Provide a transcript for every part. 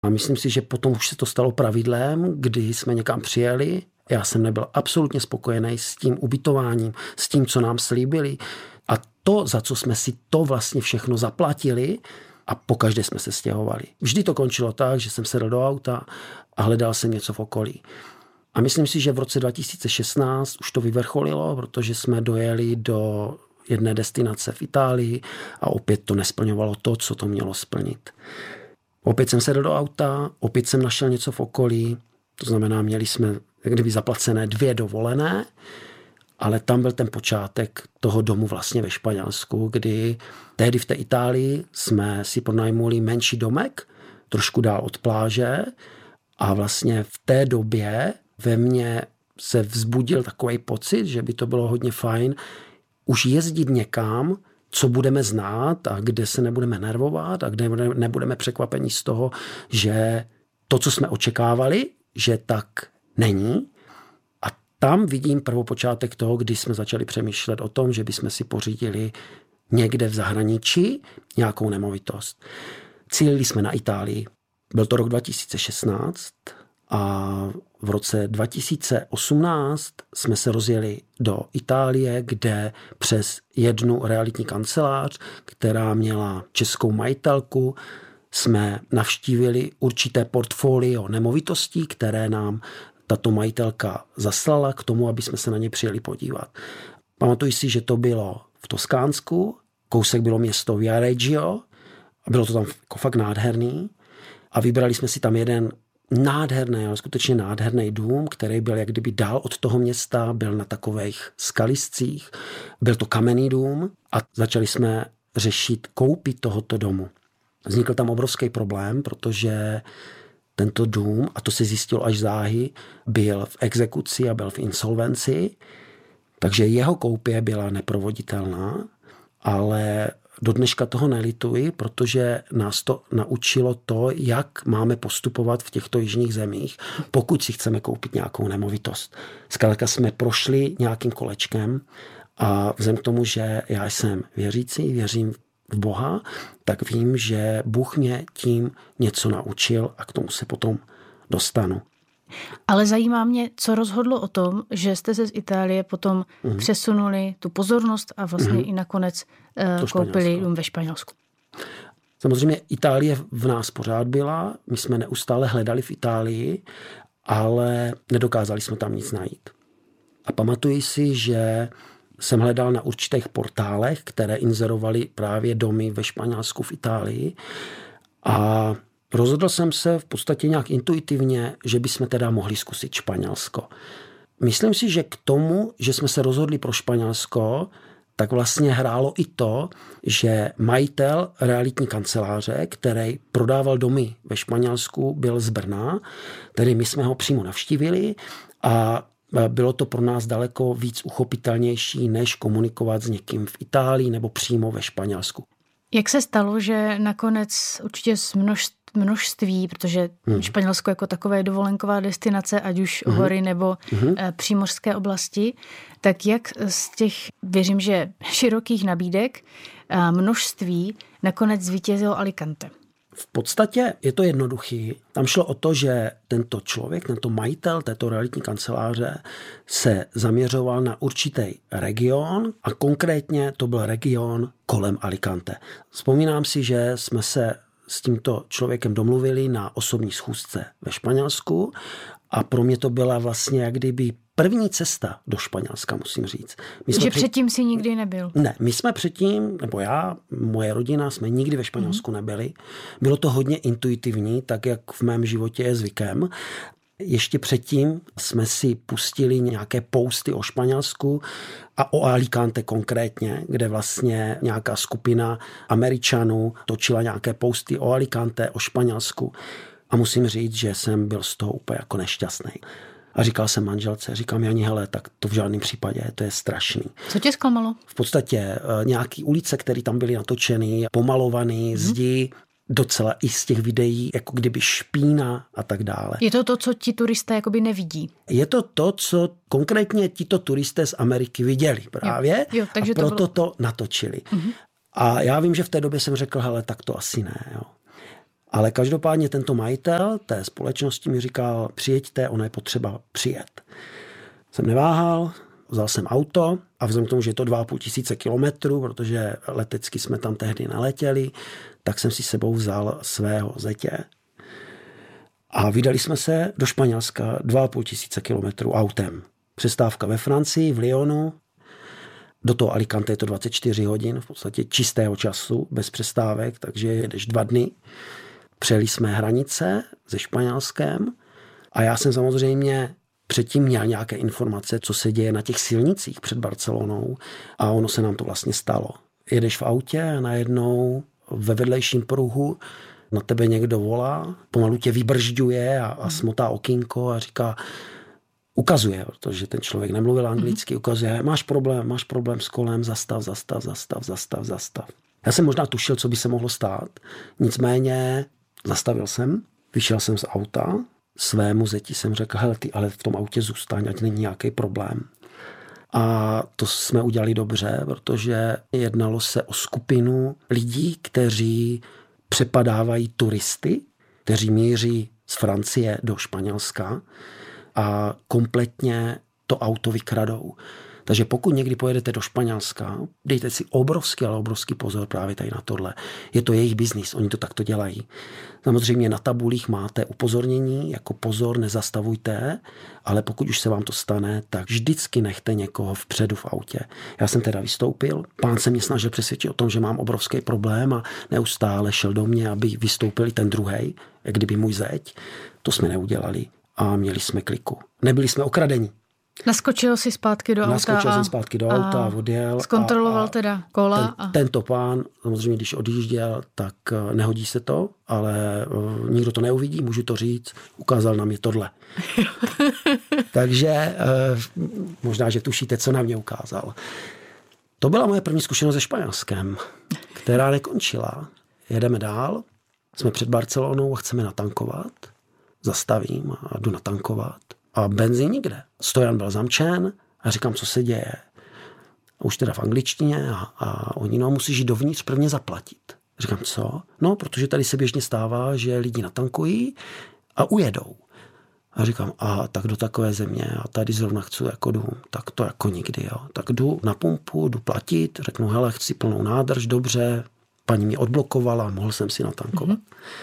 A myslím si, že potom už se to stalo pravidlem, kdy jsme někam přijeli. Já jsem nebyl absolutně spokojený s tím ubytováním, s tím, co nám slíbili. A to, za co jsme si to vlastně všechno zaplatili, a pokaždé jsme se stěhovali. Vždy to končilo tak, že jsem sedl do auta a hledal jsem něco v okolí. A myslím si, že v roce 2016 už to vyvrcholilo, protože jsme dojeli do jedné destinace v Itálii a opět to nesplňovalo to, co to mělo splnit. Opět jsem sedl do auta, opět jsem našel něco v okolí, to znamená, měli jsme kdyby zaplacené 2 dovolené, ale tam byl ten počátek toho domu vlastně ve Španělsku, kdy tehdy v té Itálii jsme si pronajmuli menší domek, trošku dál od pláže a vlastně v té době ve mně se vzbudil takový pocit, že by to bylo hodně fajn už jezdit někam, co budeme znát a kde se nebudeme nervovat a kde nebudeme překvapení z toho, že to, co jsme očekávali, že tak není. A tam vidím prvopočátek toho, kdy jsme začali přemýšlet o tom, že bychom si pořídili někde v zahraničí nějakou nemovitost. Cílili jsme na Itálii. Byl to rok 2016 a v roce 2018 jsme se rozjeli do Itálie, kde přes jednu realitní kancelář, která měla českou majitelku, jsme navštívili určité portfolio nemovitostí, které nám tato majitelka zaslala k tomu, aby jsme se na ně přijeli podívat. Pamatuji si, že to bylo v Toskánsku, kousek bylo město Viareggio a bylo to tam jako fakt nádherný a vybrali jsme si tam jeden nádherný, ale skutečně nádherný dům, který byl jak kdyby dál od toho města, byl na takových skaliscích, byl to kamenný dům a začali jsme řešit koupi tohoto domu. Vznikl tam obrovský problém, protože tento dům, a to se zjistilo až záhy, byl v exekuci a byl v insolvenci, takže jeho koupě byla neprovoditelná, ale do dneška toho nelituji, protože nás to naučilo to, jak máme postupovat v těchto jižních zemích, pokud si chceme koupit nějakou nemovitost. Zkrátka jsme prošli nějakým kolečkem a vzhledem k tomu, že já jsem věřící, věřím v Boha, tak vím, že Bůh mě tím něco naučil a k tomu se potom dostanu. Ale zajímá mě, co rozhodlo o tom, že jste se z Itálie potom přesunuli tu pozornost a vlastně i nakonec koupili dům ve Španělsku. Samozřejmě Itálie v nás pořád byla, my jsme neustále hledali v Itálii, ale nedokázali jsme tam nic najít. A pamatuji si, že jsem hledal na určitých portálech, které inzerovaly právě domy ve Španělsku, v Itálii a rozhodl jsem se v podstatě nějak intuitivně, že bychom teda mohli zkusit Španělsko. Myslím si, že k tomu, že jsme se rozhodli pro Španělsko, tak vlastně hrálo i to, že majitel realitní kanceláře, který prodával domy ve Španělsku, byl z Brna, tedy my jsme ho přímo navštívili a bylo to pro nás daleko víc uchopitelnější, než komunikovat s někým v Itálii nebo přímo ve Španělsku. Jak se stalo, že nakonec určitě z množství, protože Španělsko jako takové dovolenková destinace, ať už hory nebo přímořské oblasti, tak jak z těch, věřím, že širokých nabídek množství nakonec zvítězilo Alicante? V podstatě je to jednoduchý. Tam šlo o to, že tento člověk, tento majitel této realitní kanceláře se zaměřoval na určitý region a konkrétně to byl region kolem Alicante. Vzpomínám si, že jsme se s tímto člověkem domluvili na osobní schůzce ve Španělsku a pro mě to byla vlastně jak kdyby první cesta do Španělska, musím říct. Předtím si nikdy nebyl? Ne, my jsme předtím, nebo já, moje rodina, jsme nikdy ve Španělsku nebyli. Bylo to hodně intuitivní, tak jak v mém životě je zvykem. Ještě předtím jsme si pustili nějaké posty o Španělsku a o Alicante konkrétně, kde vlastně nějaká skupina Američanů točila nějaké posty o Alicante, o Španělsku. A musím říct, že jsem byl z toho úplně jako nešťastný. A říkal jsem manželce, říkám Jani, hele, tak to v žádném případě, to je strašný. Co tě zklamalo? V podstatě nějaký ulice, které tam byly natočeny, pomalované zdi, docela i z těch videí, jako kdyby špína a tak dále. Je to to, co ti turisté jakoby nevidí? Je to to, co konkrétně tito turisté z Ameriky viděli právě jo, takže a proto to natočili. A já vím, že v té době jsem řekl, hele, tak to asi ne. Jo. Ale každopádně tento majitel té společnosti mi říkal, přijeďte, ono je potřeba přijet. Jsem neváhal, vzal jsem auto a vzhledem k tomu, že je to 2,5 tisíce kilometrů, protože letecky jsme tam tehdy naletěli, tak jsem si sebou vzal svého zetě a vydali jsme se do Španělska 2,5 tisíce kilometrů autem. Přestávka ve Francii, v Lyonu, do toho Alicante je to 24 hodin, v podstatě čistého času, bez přestávek, takže jedeš 2 dny. Přejeli jsme hranice se Španělskem a já jsem samozřejmě předtím měl nějaké informace, co se děje na těch silnicích před Barcelonou a ono se nám to vlastně stalo. Jedeš v autě a najednou ve vedlejším pruhu na tebe někdo volá, pomalu tě vybržďuje a smotá okýnko a říká, ukazuje, protože ten člověk nemluvil anglicky, ukazuje, máš problém s kolem, zastav. Já jsem možná tušil, co by se mohlo stát, nicméně zastavil jsem, vyšel jsem z auta, svému zeti jsem řekl, hele, ty ale v tom autě zůstaň, ať není nějaký problém. A to jsme udělali dobře, protože jednalo se o skupinu lidí, kteří přepadávají turisty, kteří míří z Francie do Španělska a kompletně to auto vykradou. Takže pokud někdy pojedete do Španělska, dejte si obrovský pozor právě tady na tohle. Je to jejich biznis, oni to takto dělají. Samozřejmě na tabulích máte upozornění, jako pozor, nezastavujte, ale pokud už se vám to stane, tak vždycky nechte někoho vpředu v autě. Já jsem teda vystoupil, pán se mě snažil přesvědčit o tom, že mám obrovský problém a neustále šel do mě, aby vystoupil ten druhej, jak kdyby můj zeď. To jsme neudělali a měli jsme kliku. Nebyli jsme okradeni. Naskočil si zpátky do auta. Naskočil jsem zpátky do auta a odjel. Zkontroloval teda kola. Tento pán, samozřejmě když odjížděl, tak nehodí se to, ale nikdo to neuvidí, můžu to říct, ukázal nám je tohle. Takže možná, že tušíte, co na mě ukázal. To byla moje první zkušenost se Španělskem, která nekončila. Jedeme dál, jsme před Barcelonou a chceme natankovat. Zastavím a jdu natankovat. A benzín nikde. Stojan byl zamčen a říkám, co se děje. Už teda v angličtině a oni, no, musíš jít dovnitř prvně zaplatit. Říkám, co? No, protože tady se běžně stává, že lidi natankují a ujedou. A říkám, a tak do takové země a tady zrovna chci jako dům, tak to jako nikdy, jo. Tak jdu na pumpu, jdu platit, řeknu, hele, chci plnou nádrž, dobře, paní mě odblokovala, mohl jsem si natankovat.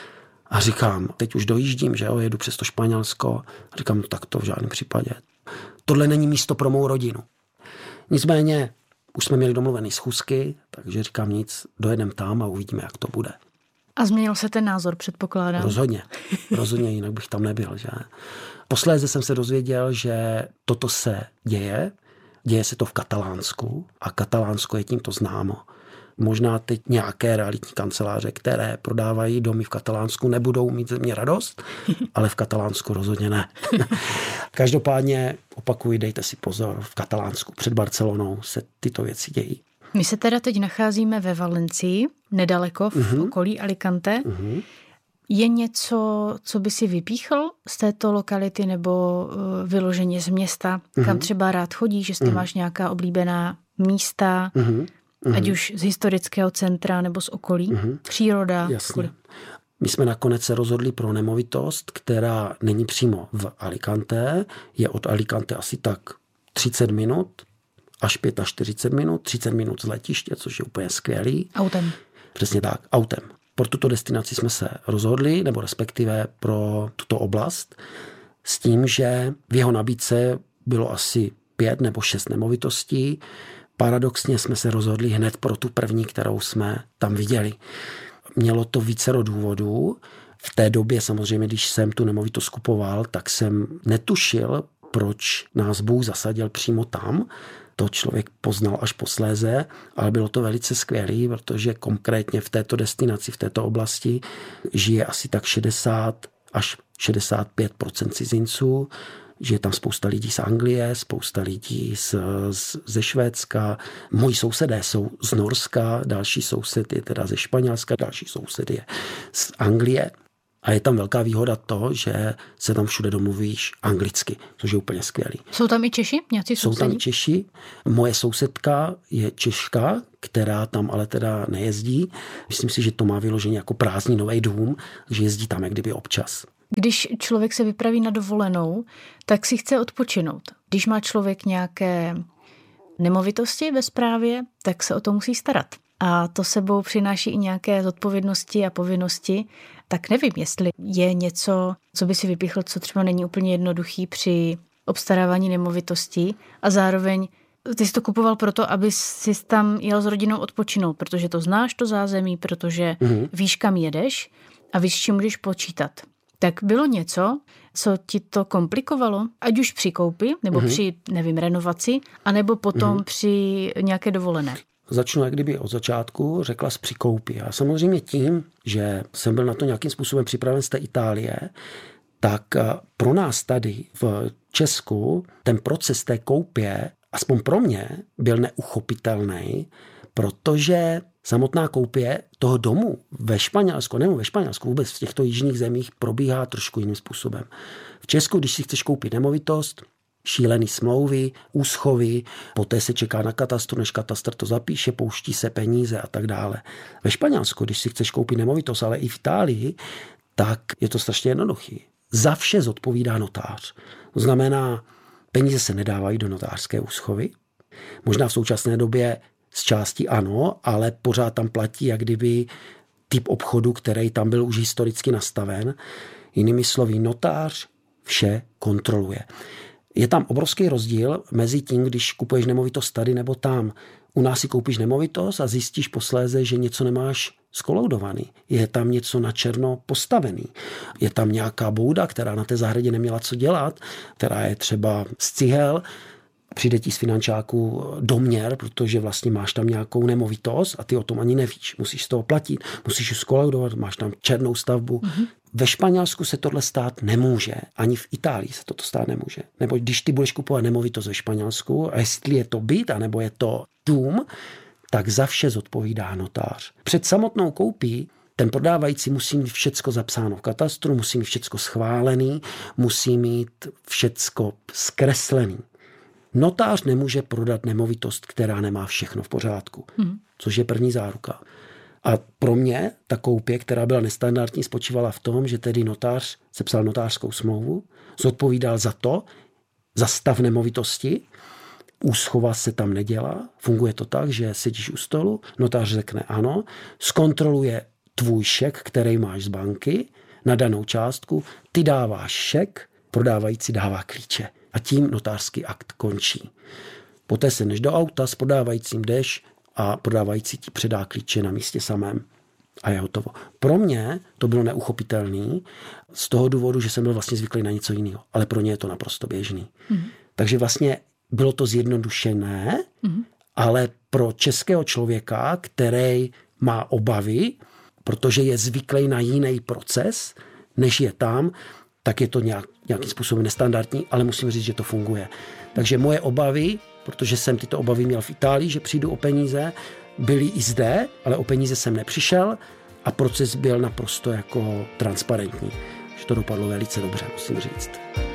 A říkám, teď už dojíždím, že jo, jedu přes to Španělsko. A říkám, no tak to v žádném případě. Tohle není místo pro mou rodinu. Nicméně, už jsme měli domluvený schůzky, takže říkám nic, dojedem tam a uvidíme, jak to bude. A změnil se ten názor, předpokládám? Rozhodně, jinak bych tam nebyl, že? Posléze jsem se dozvěděl, že toto se děje se to v Katalánsku a Katalánsko je tímto známo. Možná teď nějaké realitní kanceláře, které prodávají domy v Katalánsku, nebudou mít ze mě radost, ale v Katalánsku rozhodně ne. Každopádně opakuji, dejte si pozor, v Katalánsku před Barcelonou se tyto věci dějí. My se teda teď nacházíme ve Valencii, nedaleko v okolí Alicante. Je něco, co by si vypíchl z této lokality nebo vyloženě z města, kam třeba rád chodíš, že ty máš nějaká oblíbená místa, ať už z historického centra nebo z okolí, příroda. Jasně. My jsme nakonec se rozhodli pro nemovitost, která není přímo v Alicante, je od Alicante asi tak 30 minut až 45 minut, 30 minut z letiště, což je úplně skvělý. Autem. Přesně tak, autem. Pro tuto destinaci jsme se rozhodli, nebo respektive pro tuto oblast, s tím, že v jeho nabídce bylo asi 5 nebo 6 nemovitostí. Paradoxně jsme se rozhodli hned pro tu první, kterou jsme tam viděli. Mělo to vícero důvodů. V té době samozřejmě, když jsem tu nemovitost kupoval, tak jsem netušil, proč nás Bůh zasadil přímo tam. To člověk poznal až posléze, ale bylo to velice skvělé, protože konkrétně v této destinaci, v této oblasti žije asi tak 60 až 65% cizinců. Žije tam spousta lidí z Anglie, spousta lidí ze Švédska. Moji sousedé jsou z Norska, další soused je teda ze Španělska, další soused je z Anglie. A je tam velká výhoda to, že se tam všude domluvíš anglicky, což je úplně skvělý. Jsou tam i Češi? Nějací Jsou sousedí? tam Češi. Moje sousedka je Češka, která tam ale teda nejezdí. Myslím si, že to má vyloženě jako prázdninový dům, že jezdí tam jak kdyby občas. Když člověk se vypraví na dovolenou, tak si chce odpočinout. Když má člověk nějaké nemovitosti ve správě, tak se o to musí starat. A to sebou přináší i nějaké zodpovědnosti a povinnosti. Tak nevím, jestli je něco, co by si vypíchl, co třeba není úplně jednoduchý při obstarávání nemovitostí a zároveň ty jsi to kupoval proto, aby jsi tam jel s rodinou odpočinout, protože to znáš, to zázemí, protože víš, kam jedeš a víš, s čím můžeš počítat. Tak bylo něco, co ti to komplikovalo, ať už při koupi, nebo při, nevím, renovaci, anebo potom při nějaké dovolené? Začnu jak kdyby od začátku, řekla jsi při koupi. A samozřejmě tím, že jsem byl na to nějakým způsobem připraven z té Itálie, tak pro nás tady v Česku ten proces té koupě, aspoň pro mě, byl neuchopitelný, protože samotná koupě toho domu ve Španělsku, nebo ve Španělsku, vůbec v těchto jižních zemích probíhá trošku jiným způsobem. V Česku, když si chceš koupit nemovitost, šílený smlouvy, úschovy, poté se čeká na katastru, než katastr to zapíše, pouští se peníze a tak dále. Ve Španělsku, když si chceš koupit nemovitost, ale i v Itálii, tak je to strašně jednoduchý. Za vše zodpovídá notář. To znamená, peníze se nedávají do notářské úschovy. Možná v současné době z části ano, ale pořád tam platí jak kdyby typ obchodu, který tam byl už historicky nastaven. Jinými slovy, notář vše kontroluje. Je tam obrovský rozdíl mezi tím, když kupuješ nemovitost tady nebo tam. U nás si koupíš nemovitost a zjistíš posléze, že něco nemáš skoloudovaný. Je tam něco na černo postavený. Je tam nějaká bouda, která na té zahradě neměla co dělat, která je třeba z cihel. Přijde ti z finančáku doměr, protože vlastně máš tam nějakou nemovitost a ty o tom ani nevíš. Musíš z toho platit, musíš ji skolaudovat, máš tam černou stavbu. Ve Španělsku se tohle stát nemůže, ani v Itálii se toto stát nemůže. Nebo když ty budeš kupovat nemovitost ve Španělsku, a jestli je to byt, anebo je to dům, tak za vše zodpovídá notář. Před samotnou koupí ten prodávající musí mít všecko zapsáno v katastru, musí mít všecko schválený, musí mít všecko zkreslený. Notář nemůže prodat nemovitost, která nemá všechno v pořádku, což je první záruka. A pro mě ta koupě, která byla nestandardní, spočívala v tom, že tedy notář sepsal notářskou smlouvu, zodpovídal za to, za stav nemovitosti, úschova se tam nedělá, funguje to tak, že sedíš u stolu, notář řekne ano, zkontroluje tvůj šek, který máš z banky na danou částku, ty dáváš šek, prodávající dává klíče. A tím notářský akt končí. Poté se než do auta, s prodávajícím jdeš a prodávající ti předá klíče na místě samém a je hotovo. Pro mě to bylo neuchopitelné z toho důvodu, že jsem byl vlastně zvyklý na něco jiného, ale pro ně je to naprosto běžný. Takže vlastně bylo to zjednodušené, ale pro českého člověka, který má obavy, protože je zvyklý na jiný proces, než je tam, tak je to nějakým způsobem nestandardní, ale musím říct, že to funguje. Takže moje obavy, protože jsem tyto obavy měl v Itálii, že přijdu o peníze, byly i zde, ale o peníze jsem nepřišel a proces byl naprosto jako transparentní. Že to dopadlo velice dobře, musím říct.